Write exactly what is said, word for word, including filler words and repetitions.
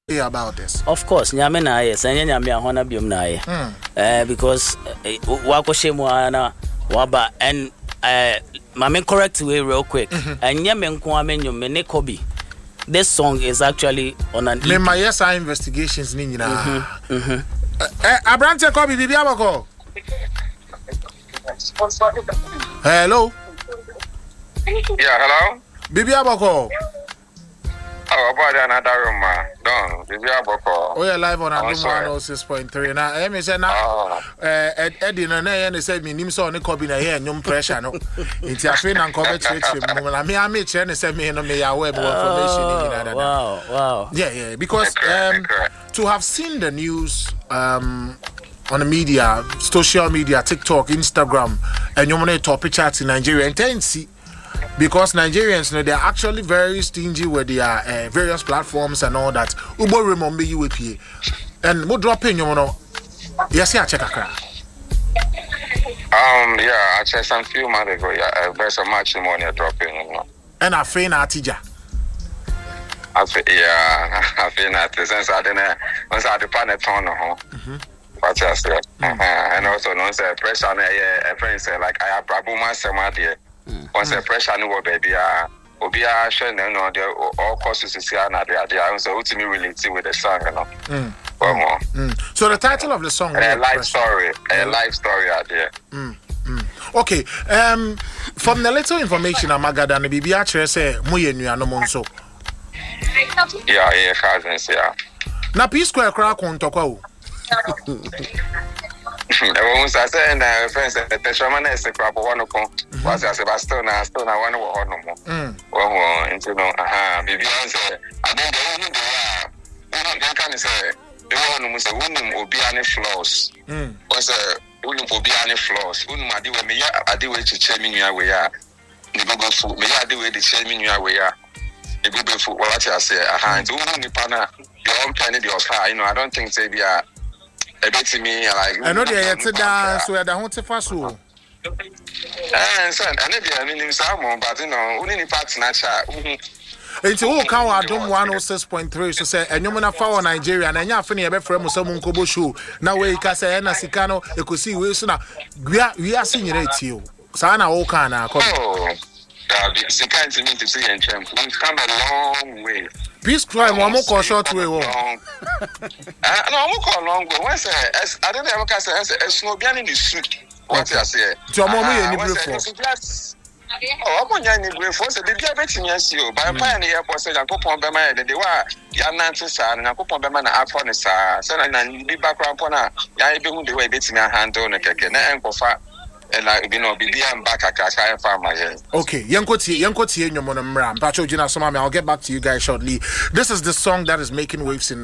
about this? Of course, nyame na yes, and nyame ahona biom na ye. Eh because wako shemu ana waba and uh my correct way real quick. And nyame nko amenyo me ne Kobe. This song is actually on an Me my yes investigations ni nyina. Mhm. Eh Abrante Kobe bibi abako. Hello. Yeah, hello. Bibi abako. Oh, about another room, man. Don't. Bibi abako. Oh, yeah, live on Adum one oh six point three. Now, I me say now, eh, Eddie na na ye say me nim so ne Kobe na ye nyum pressure no. Inti afi na Kobe church mo na me am me chere ne say me no me ya we information in that. Wow, wow. Yeah, yeah, because um to have seen the news um on the media, social media, TikTok, Instagram, and you want to chat in Nigeria and then see. Because Nigerians, you know, they're actually very stingy with their uh, various platforms and all that. Ubo remember you with you. And what dropping, you know? Yes, yeah, check a crack. Um, yeah, I checked some few months ago. Yeah, uh, there's a matrimony dropping, you know. And I feel na tija. I feel, yeah, I feel that since I didn't, once I depended on home. What I said. And also, no, say pressure on a friend say, like, I have Brabu myself, dear. Once the pressure no baby ah obi a hwe no no the all courses here na there there so to me relate with the song you know. Mm. Mm. So the title of the song a life story a life story out there. Mm. Mm. Okay, um from the little information amagada na bibi a kire say moye nuanom nso. Yeah, yeah, cousins, yeah. Na P Square kra kontokwa o. Everyone says and uh friends the shaman is a crap one upon was as a stone and stone I want one no more. Mm. Well into no aha bibi say I don't know you can say the one who say unum obi ani floors. Mm. Was a unum obi ani floors. Unum ade we me ya ade we chiche me nua we ya. Ni go fu me ya ade we de chiche me nua we ya. E go be fu what I say aha into unum ni pana your own penny the offer you know I don't think say be a to me like I know they yet down so that won't fa so eh son and if you mean some but you know only the part na cha Enti wo kan Adum one oh six point three so say enyom na fa wo Nigeria na nya afa ne be frɛ mo so mo nkobo show na we ka say na sika no ekosi we so na wia wia se nyira etie o sa na wo kan na akɔ the sika enti me to see en chem we come a long way. Peace crime one more short way wo. Ah no mo call long way. When say I don't ever can say es no bia in the suit. What you say? To mo mo ye ni brefo. Oh, mo nya ni brefo say bibia betimi asi o. By pa na airport say Yakopon be ma de wa ya nante sa na Yakopon be ma na afọ ne sa. Say na bi background po na ya be hu de wa betimi handle no keke na enkofa. Like you know, be am back at Kaka farm again. Okay, Yankoti, Yankoti, Yankoti, I'll get back to you guys shortly. This is the song that is making waves in